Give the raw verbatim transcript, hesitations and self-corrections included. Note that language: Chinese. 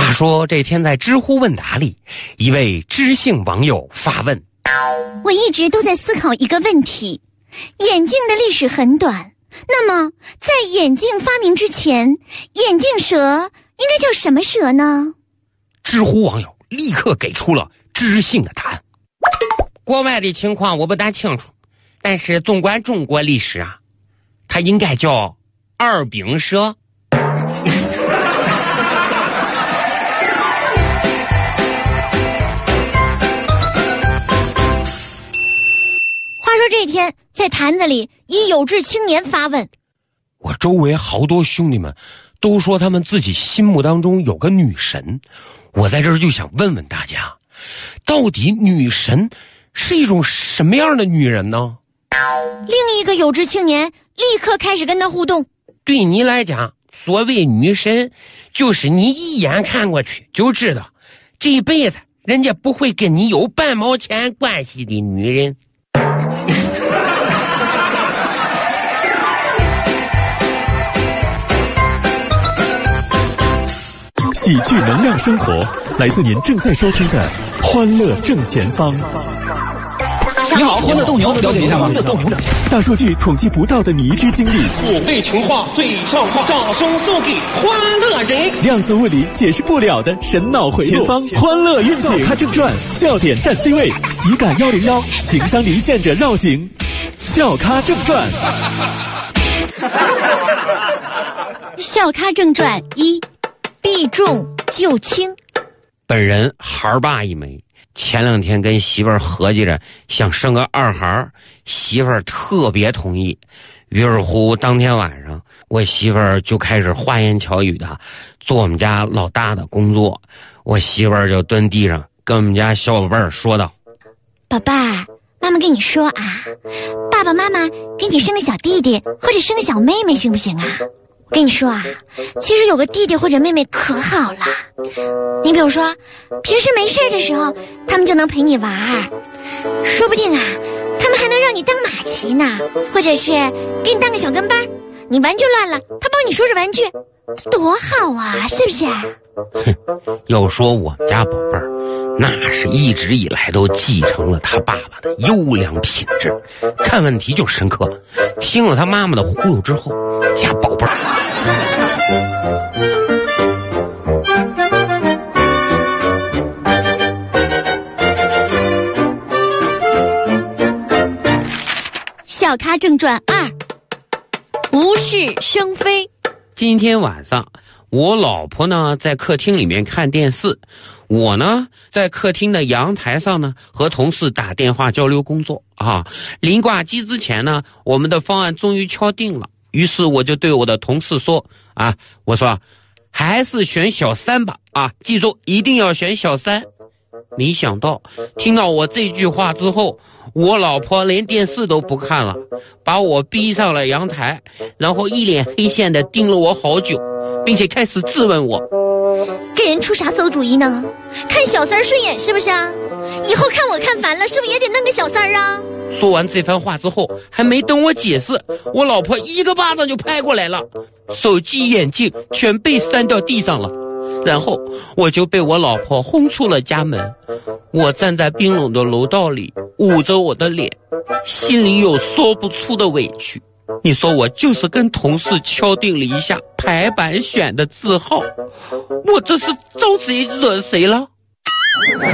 话说这天在知乎问答里，一位知性网友发问： 我一直都在思考一个问题，眼镜的历史很短，那么在眼镜发明之前，眼镜蛇应该叫什么蛇呢？ 知乎网友立刻给出了知性的答案。国外的情况我不大清楚，但是纵观中国历史啊，它应该叫二饼蛇。 话说这天在坛子里，一有志青年发问： 我周围好多兄弟们都说他们自己心目当中有个女神，我在这儿就想问问大家，到底女神是一种什么样的女人呢？ 另一个有志青年立刻开始跟他互动。 对你来讲，所谓女神就是你一眼看过去就知道这辈子人家不会跟你有半毛钱关系的女人。 喜剧能量生活，来自您正在收听的欢乐正前方。 你好，欢乐斗牛，了解一下吗？ 大数据统计不到的迷之经历， 我为情话最上话，掌声送给欢乐人。 量子物理解释不了的神脑回路，前方欢乐运行，笑咖正传，笑点占 C 位，喜感一零一，情商离线者绕行，笑咖正传。 笑咖正传一，避重就轻。 本人孩儿爸一枚，前两天跟媳妇儿合计着想生个二孩儿，媳妇儿特别同意。于是乎当天晚上，我媳妇儿就开始花言巧语的做我们家老大的工作。我媳妇儿就蹲地上跟我们家小宝贝儿说道： 宝贝儿，妈妈跟你说啊，爸爸妈妈给你生个小弟弟或者生个小妹妹行不行啊？我跟你说啊，其实有个弟弟或者妹妹可好了。你比如说，平时没事的时候，他们就能陪你玩，说不定啊，他们还能让你当马骑呢，或者是给你当个小跟班，你玩具乱了，他帮你收拾玩具，多好啊，是不是？ 哼，要说我们家宝贝儿，那是一直以来都继承了他爸爸的优良品质，看问题就深刻。听了他妈妈的忽悠之后，家宝贝儿笑咖正传二，无事生非。 今天晚上我老婆呢在客厅里面看电视，我呢在客厅的阳台上呢和同事打电话交流工作啊。临挂机之前呢，我们的方案终于敲定了，于是我就对我的同事说啊，我说还是选小三吧啊，记住一定要选小三。没想到听到我这句话之后，我老婆连电视都不看了，把我逼上了阳台，然后一脸黑线的盯了我好久，并且开始质问我： 给人出啥馊主意呢？看小三儿顺眼是不是啊？以后看我看烦了，是不是也得弄个小三儿啊？ 说完这番话之后，还没等我解释，我老婆一个巴掌就拍过来了，手机眼镜全被扇到地上了，然后我就被我老婆轰出了家门。我站在冰冷的楼道里，捂着我的脸，心里有说不出的委屈。你说我就是跟同事敲定了一下排版选的字号，我这是招谁惹谁了？